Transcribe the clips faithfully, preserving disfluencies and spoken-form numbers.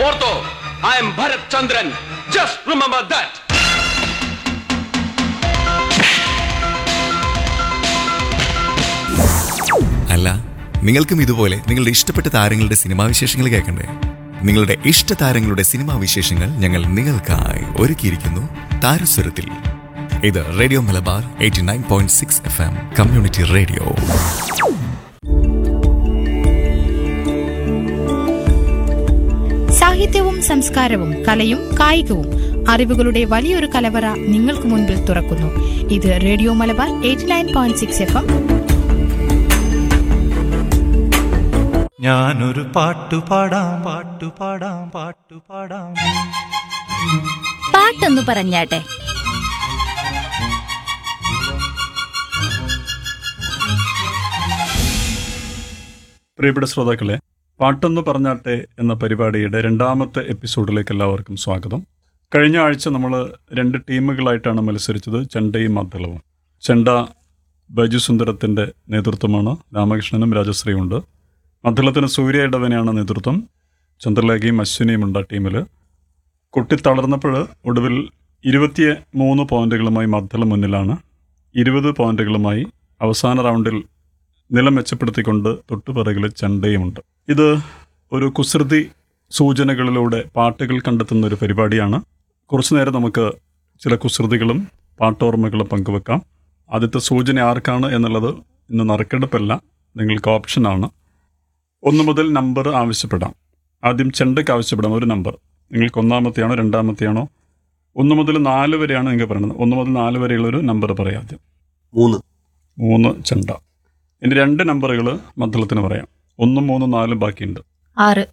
Ortho, I am Bharat Chandran. Just remember that. അല്ല, നിങ്ങൾക്കും ഇതുപോലെ നിങ്ങളുടെ ഇഷ്ടപ്പെട്ട താരങ്ങളുടെ സിനിമാ വിശേഷങ്ങൾ കേൾക്കണ്ടേ? നിങ്ങളുടെ ഇഷ്ട താരങ്ങളുടെ സിനിമാ വിശേഷങ്ങൾ ഞങ്ങൾ നിങ്ങൾക്കായി ഒരുക്കിയിരിക്കുന്നു താരസ്വരത്തിൽ. ഇത് radio Malabar eighty nine point six F M community radio. സാഹിത്യവും സംസ്കാരവും കലയും കായികവും അറിവുകളുടെ വലിയൊരു കലവറ നിങ്ങൾക്ക് മുൻപിൽ തുറക്കുന്നു. ഇത് radio Malabar eighty nine point six F M. ഞാനൊരു പാട്ടുപാടാം പാട്ടുപാടാം പാട്ടുപാടാം പാട്ടൊന്നു പറഞ്ഞാട്ടെ. പ്രിയപ്പെട്ട ശ്രോതാക്കളെ, പാട്ടെന്ന് പറഞ്ഞാട്ടെ എന്ന പരിപാടിയുടെ രണ്ടാമത്തെ എപ്പിസോഡിലേക്ക് എല്ലാവർക്കും സ്വാഗതം. കഴിഞ്ഞ ആഴ്ച നമ്മൾ രണ്ട് ടീമുകളായിട്ടാണ് മത്സരിച്ചത്, ചെണ്ടയും മദ്ദളവും. ചെണ്ട ബൈജു സുന്ദരത്തിൻ്റെ നേതൃത്വമാണ്, രാമകൃഷ്ണനും രാജശ്രീയും ഉണ്ട്. മദ്ദളത്തിന് സൂര്യ ഇടവനെയാണ് നേതൃത്വം, ചന്ദ്രലേഖയും അശ്വിനിയും ഉണ്ട് ആ ടീമിൽ. കുട്ടി തളർന്നപ്പോൾ ഒടുവിൽ ഇരുപത്തി മൂന്ന് പോയിന്റുകളുമായി മദ്ദളം മുന്നിലാണ്. ഇരുപത് പോയിന്റുകളുമായി അവസാന റൗണ്ടിൽ നിലം മെച്ചപ്പെടുത്തിക്കൊണ്ട് തൊട്ടുപിറകിൽ ചെണ്ടയുമുണ്ട്. ഇത് ഒരു കുസൃതി സൂചനകളിലൂടെ പാട്ടുകൾ കണ്ടെത്തുന്ന ഒരു പരിപാടിയാണ്. കുറച്ചു നേരം നമുക്ക് ചില കുസൃതികളും പാട്ടോർമ്മകളും പങ്കുവെക്കാം. ആദ്യത്തെ സൂചന ആർക്കാണ് എന്നുള്ളത് ഇന്ന് നറുക്കെടുപ്പല്ല, നിങ്ങൾക്ക് ഓപ്ഷനാണ്. ഒന്ന് മുതൽ നമ്പർ ആവശ്യപ്പെടാം. ആദ്യം ചെണ്ടയ്ക്ക് ആവശ്യപ്പെടാം ഒരു നമ്പർ. നിങ്ങൾക്ക് ഒന്നാമത്തെയാണോ രണ്ടാമത്തെയാണോ? ഒന്ന് മുതൽ നാല് വരെയാണ് നിങ്ങൾ പറയുന്നത്. ഒന്ന് മുതൽ നാല് വരെയുള്ളൊരു നമ്പർ പറയാം. ആദ്യം മൂന്ന് മൂന്ന് ചെണ്ട. ഇനി രണ്ട് നമ്പറുകൾ മദ്ദളത്തിന് പറയാം. ഒന്നും മൂന്നും നാലും ബാക്കിയുണ്ട്. ആറ്.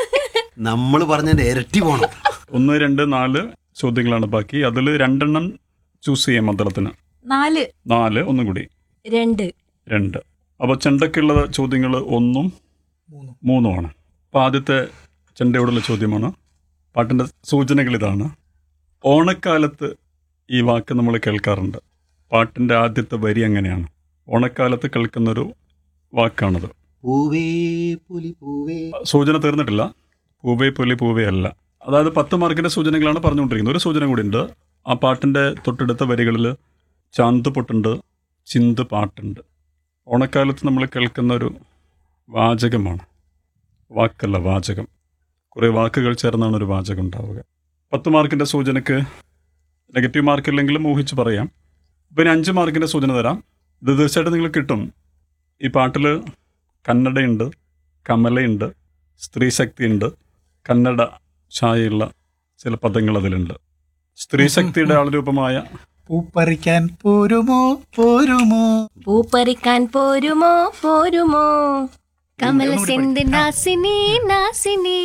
നമ്മൾ പറഞ്ഞതിന്റെ ഇരട്ടി പോണം. ഒന്ന് രണ്ട് നാല് ചോദ്യങ്ങളാണ് ബാക്കി. അതിൽ രണ്ടെണ്ണം ചൂസ് ചെയ്യാം മദ്ദളത്തിന്. നാല്. നാല് ഒന്നും കൂടി രണ്ട്. രണ്ട്. അപ്പോൾ ചെണ്ടയ്ക്കുള്ള ചോദ്യങ്ങൾ ഒന്നും മൂന്നുമാണ്. അപ്പോൾ ആദ്യത്തെ ചെണ്ടയോടുള്ള ചോദ്യമാണ്. പാട്ടിൻ്റെ സൂചനകൾ ഇതാണ്. ഓണക്കാലത്ത് ഈ വാക്ക് നമ്മൾ കേൾക്കാറുണ്ട്. പാട്ടിൻ്റെ ആദ്യത്തെ വരി അങ്ങനെയാണ്. ഓണക്കാലത്ത് കേൾക്കുന്നൊരു വാക്കാണത്. പൂവേ പുലി പൂവേ. സൂചന തീർന്നിട്ടില്ല. പൂവേ പുലി പൂവേ അല്ല. അതായത് പത്ത് മാർക്കിൻ്റെ സൂചനകളാണ് പറഞ്ഞുകൊണ്ടിരിക്കുന്നത്. ഒരു സൂചന കൂടി ഉണ്ട്. ആ പാട്ടിൻ്റെ തൊട്ടടുത്ത വരികളിൽ ചാന്ത് പൊട്ടുണ്ട്, ചിന്ത് പാട്ടുണ്ട്. ഓണക്കാലത്ത് നമ്മൾ കേൾക്കുന്ന ഒരു വാചകമാണ്. വാക്കല്ല, വാചകം. കുറേ വാക്കുകൾ ചേർന്നാണ് ഒരു വാചകം ഉണ്ടാവുക. പത്ത് മാർക്കിൻ്റെ സൂചനയ്ക്ക് നെഗറ്റീവ് മാർക്കില്ലെങ്കിലും ഊഹിച്ച് പറയാം. പിന്നെ അഞ്ച് മാർക്കിൻ്റെ സൂചന തരാം. ഇത് തീർച്ചയായിട്ടും നിങ്ങൾ കിട്ടും. ഈ പാട്ടിൽ കന്നഡയുണ്ട്, കമലയുണ്ട്, സ്ത്രീശക്തിയുണ്ട്, കന്നഡ ഛായയുള്ള ചില പദങ്ങൾ അതിലുണ്ട്. സ്ത്രീശക്തിയുടെ ആൾരൂപമായ പൂപ്പറിക്കാൻ പോരുമോ പോരുമോ പൂപ്പറിക്കാൻ പോരുമോ പോരുമോ കമല സെന്റ് നാസിനി നാസിനി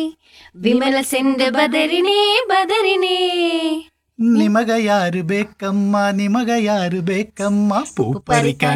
വിമല സെന്റ് ബദരിനെ ബദരിനെ ನಿಮಗ ಯಾರು ಬೇಕಮ್ಮ ನಿಮಗ ಯಾರು ಬೇಕಮ್ಮ പൂപ്പറിക്കാൻ